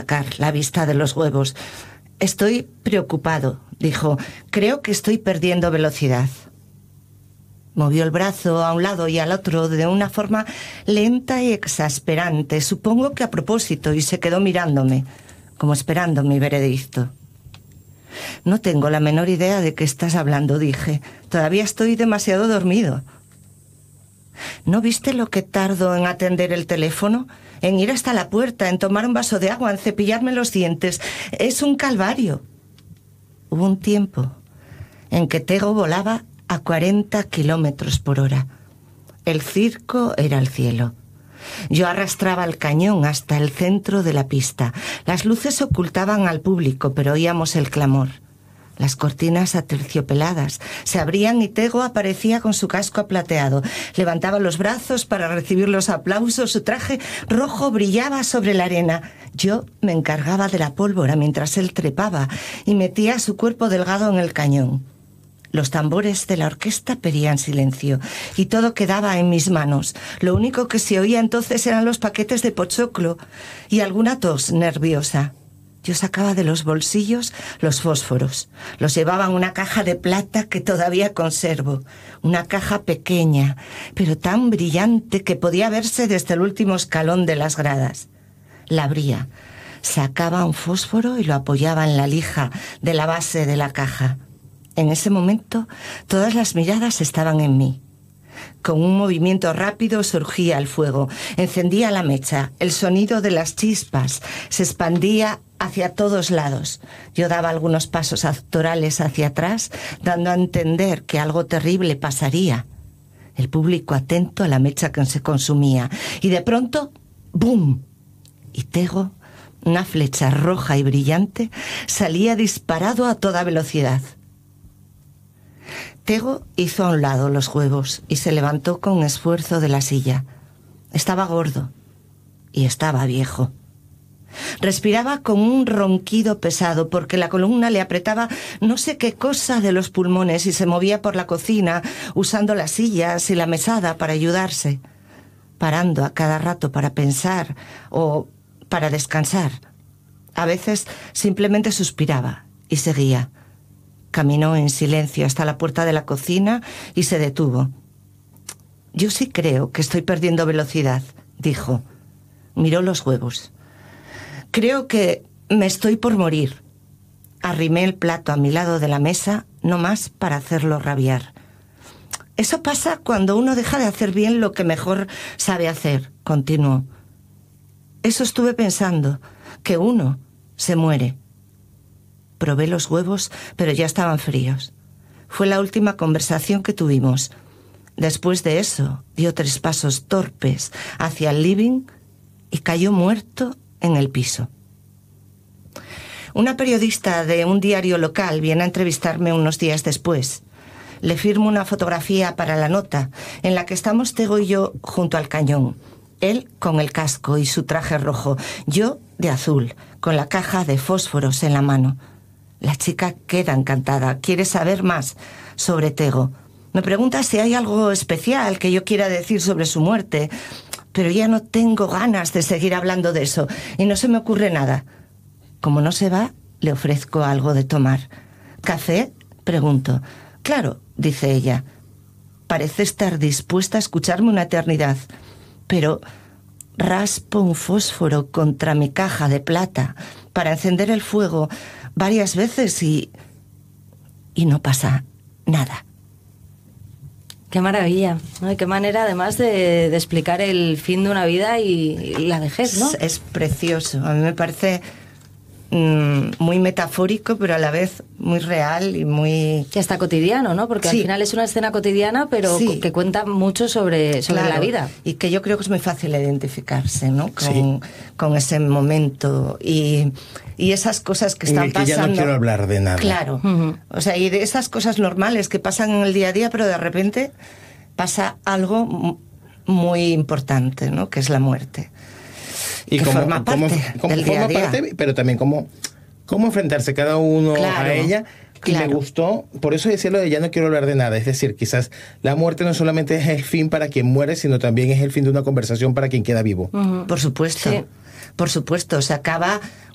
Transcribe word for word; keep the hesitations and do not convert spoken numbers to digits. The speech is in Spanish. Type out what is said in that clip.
sacar la vista de los huevos. Estoy preocupado, dijo. Creo que estoy perdiendo velocidad. Movió el brazo a un lado y al otro de una forma lenta y exasperante, supongo que a propósito, y se quedó mirándome, como esperando mi veredicto. No tengo la menor idea de qué estás hablando, dije. Todavía estoy demasiado dormido. ¿No viste lo que tardo en atender el teléfono? En ir hasta la puerta, en tomar un vaso de agua, en cepillarme los dientes. Es un calvario. Hubo un tiempo en que Tego volaba a cuarenta kilómetros por hora. El circo era el cielo. Yo arrastraba el cañón hasta el centro de la pista. Las luces ocultaban al público, pero oíamos el clamor. Las cortinas aterciopeladas se abrían y Tego aparecía con su casco plateado. Levantaba los brazos para recibir los aplausos. Su traje rojo brillaba sobre la arena. Yo me encargaba de la pólvora mientras él trepaba y metía su cuerpo delgado en el cañón. Los tambores de la orquesta pedían silencio y todo quedaba en mis manos. Lo único que se oía entonces eran los paquetes de pochoclo y alguna tos nerviosa. Yo sacaba de los bolsillos los fósforos. Los llevaba en una caja de plata que todavía conservo. Una caja pequeña, pero tan brillante que podía verse desde el último escalón de las gradas. La abría, sacaba un fósforo y lo apoyaba en la lija de la base de la caja. En ese momento, todas las miradas estaban en mí. Con un movimiento rápido surgía el fuego, encendía la mecha, el sonido de las chispas se expandía hacia todos lados. Yo daba algunos pasos actorales hacia atrás, dando a entender que algo terrible pasaría. El público atento a la mecha que se consumía. Y de pronto, ¡bum! Y Tego, una flecha roja y brillante, salía disparado a toda velocidad. Tego hizo a un lado los huevos y se levantó con esfuerzo de la silla. Estaba gordo y estaba viejo. Respiraba con un ronquido pesado porque la columna le apretaba no sé qué cosa de los pulmones y se movía por la cocina usando las sillas y la mesada para ayudarse, parando a cada rato para pensar o para descansar. A veces simplemente suspiraba y seguía. Caminó en silencio hasta la puerta de la cocina y se detuvo. Yo sí creo que estoy perdiendo velocidad, dijo. Miró los huevos. Creo que me estoy por morir. Arrimé el plato a mi lado de la mesa, no más para hacerlo rabiar. Eso pasa cuando uno deja de hacer bien lo que mejor sabe hacer, continuó. Eso estuve pensando, que uno se muere. Probé los huevos, pero ya estaban fríos. Fue la última conversación que tuvimos. Después de eso, dio tres pasos torpes hacia el living y cayó muerto en el piso. Una periodista de un diario local viene a entrevistarme unos días después. Le firmo una fotografía para la nota, en la que estamos Tego y yo junto al cañón. Él con el casco y su traje rojo, yo de azul, con la caja de fósforos en la mano. La chica queda encantada, quiere saber más sobre Tego. Me pregunta si hay algo especial que yo quiera decir sobre su muerte, pero ya no tengo ganas de seguir hablando de eso y no se me ocurre nada. Como no se va, le ofrezco algo de tomar. ¿Café?, pregunto. Claro, dice ella. Parece estar dispuesta a escucharme una eternidad, pero raspo un fósforo contra mi caja de plata para encender el fuego varias veces y... y no pasa nada. Qué maravilla, ¿no? Y qué manera además de, de explicar el fin de una vida y, y la vejez, ¿no? Es, es precioso, a mí me parece mmm, muy metafórico, pero a la vez muy real y muy... Que hasta cotidiano, ¿no? Porque sí, al final es una escena cotidiana, pero sí, que cuenta mucho sobre, sobre claro, la vida. Y que yo creo que es muy fácil identificarse, ¿no? Con, sí. con ese momento y... Y esas cosas que están que pasando... ya no quiero hablar de nada. Claro. Uh-huh. O sea, y de esas cosas normales que pasan en el día a día, pero de repente pasa algo muy importante, ¿no? Que es la muerte. Y que cómo, forma parte cómo, cómo del forma día a día. Parte, pero también cómo, cómo enfrentarse cada uno claro, a ella. Y claro. me gustó, por eso decía lo de ya no quiero hablar de nada. Es decir, quizás la muerte no solamente es el fin para quien muere, sino también es el fin de una conversación para quien queda vivo. Uh-huh. Por supuesto. Sí. Por supuesto, se acaba